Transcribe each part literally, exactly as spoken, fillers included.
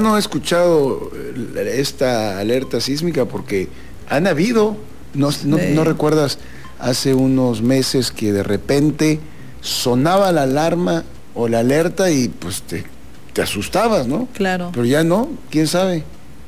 no he escuchado esta alerta sísmica porque han habido, no, no, sí. no recuerdas hace unos meses que de repente sonaba la alarma o la alerta y pues te, te asustabas, ¿no? Claro. Pero ya no, quién sabe.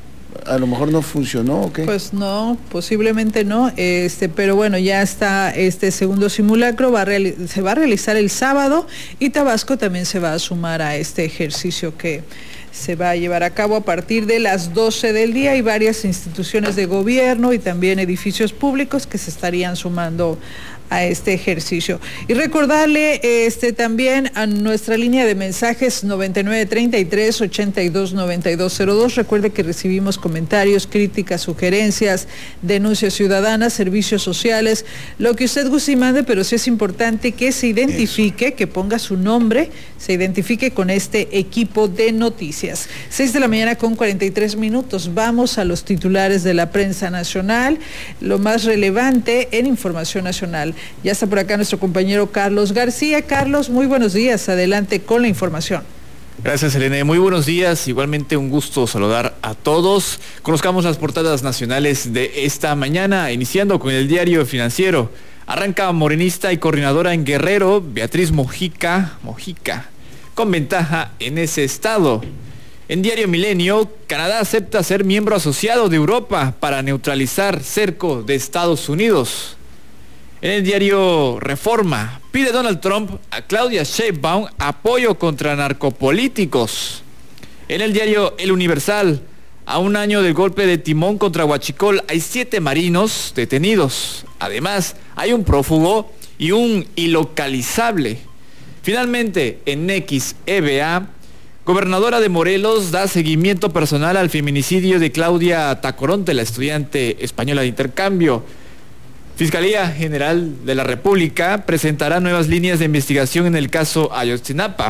A lo mejor no funcionó, ¿o qué? Pues no, posiblemente no, este, pero bueno, ya está este segundo simulacro, va a reali- se va a realizar el sábado y Tabasco también se va a sumar a este ejercicio que se va a llevar a cabo a partir de las doce del día. Hay varias instituciones de gobierno y también edificios públicos que se estarían sumando a este ejercicio. Y recordarle este también a nuestra línea de mensajes noventa y nueve treinta y tres ochenta y dos noventa y dos cero dos. Recuerde que recibimos comentarios, críticas, sugerencias, denuncias ciudadanas, servicios sociales, lo que usted guste y mande, pero sí es importante que se identifique, que ponga su nombre, se identifique con este equipo de noticias. seis de la mañana con cuarenta y tres minutos. Vamos a los titulares de la prensa nacional, lo más relevante en información nacional. Ya está por acá nuestro compañero Carlos García. Carlos, muy buenos días. Adelante con la información. Gracias, Selene. Muy buenos días. Igualmente un gusto saludar a todos. Conozcamos las portadas nacionales de esta mañana, iniciando con el Diario Financiero. Arranca morenista y coordinadora en Guerrero, Beatriz Mojica, Mojica, con ventaja en ese estado. En Diario Milenio, Canadá acepta ser miembro asociado de Europa para neutralizar cerco de Estados Unidos. En el diario Reforma, pide Donald Trump a Claudia Sheinbaum apoyo contra narcopolíticos. En el diario El Universal, a un año del golpe de timón contra Huachicol, hay siete marinos detenidos. Además, hay un prófugo y un ilocalizable. Finalmente, en X E B A, gobernadora de Morelos da seguimiento personal al feminicidio de Claudia Tacoronte, la estudiante española de intercambio. Fiscalía General de la República presentará nuevas líneas de investigación en el caso Ayotzinapa.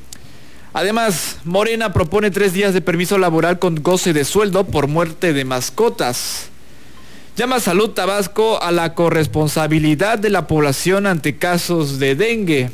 Además, Morena propone tres días de permiso laboral con goce de sueldo por muerte de mascotas. Llama Salud Tabasco a la corresponsabilidad de la población ante casos de dengue.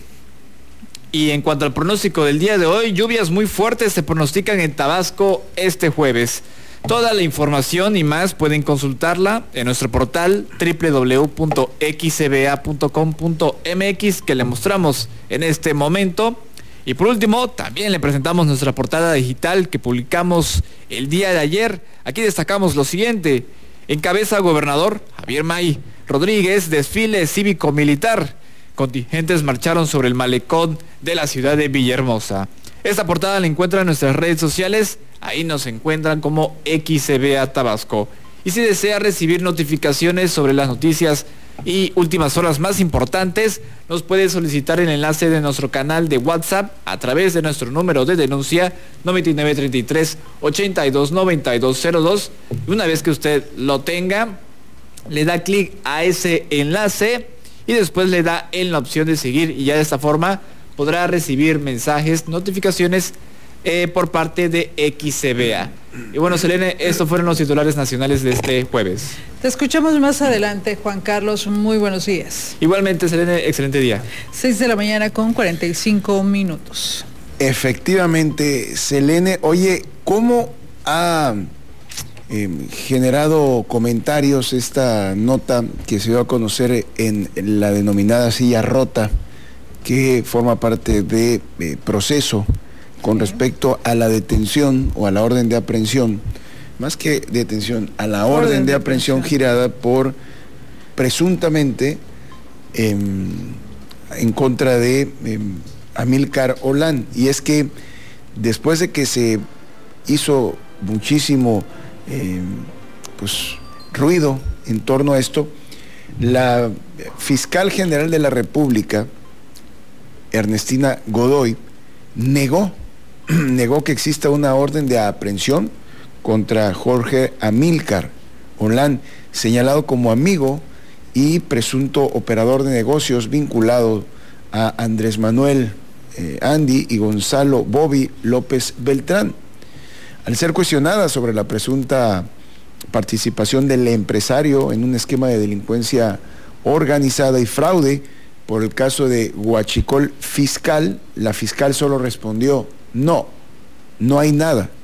Y en cuanto al pronóstico del día de hoy, lluvias muy fuertes se pronostican en Tabasco este jueves. Toda la información y más pueden consultarla en nuestro portal doble u doble u doble u punto x c b a punto com punto m x que le mostramos en este momento. Y por último, también le presentamos nuestra portada digital que publicamos el día de ayer. Aquí destacamos lo siguiente: encabeza gobernador Javier May Rodríguez desfile cívico-militar. Contingentes marcharon sobre el malecón de la ciudad de Villahermosa. Esta portada la encuentran en nuestras redes sociales. Ahí nos encuentran como X C B A Tabasco. Y si desea recibir notificaciones sobre las noticias y últimas horas más importantes, nos puede solicitar el enlace de nuestro canal de WhatsApp a través de nuestro número de denuncia noventa y nueve treinta y tres ochenta y dos noventa y dos cero dos. Y una vez que usted lo tenga, le da clic a ese enlace y después le da en la opción de seguir, y ya de esta forma podrá recibir mensajes, notificaciones eh, por parte de X C B A. Y bueno, Selene, estos fueron los titulares nacionales de este jueves. Te escuchamos más adelante, Juan Carlos. Muy buenos días. Igualmente, Selene, excelente día. seis de la mañana con cuarenta y cinco minutos. Efectivamente, Selene. Oye, ¿cómo ha eh, generado comentarios esta nota que se dio a conocer en la denominada silla rota, que forma parte de eh, proceso con respecto a la detención o a la orden de aprehensión, más que detención, a la orden, orden de aprehensión, aprehensión girada por presuntamente eh, en contra de eh, Amílcar Olán? Y es que después de que se hizo muchísimo eh, pues, ruido en torno a esto, la fiscal general de la República, Ernestina Godoy, negó, negó que exista una orden de aprehensión contra Jorge Amílcar Olán, señalado como amigo y presunto operador de negocios vinculado a Andrés Manuel eh, Andy y Gonzalo Bobby López Beltrán. Al ser cuestionada sobre la presunta participación del empresario en un esquema de delincuencia organizada y fraude por el caso de Huachicol Fiscal, la fiscal solo respondió: no, no hay nada.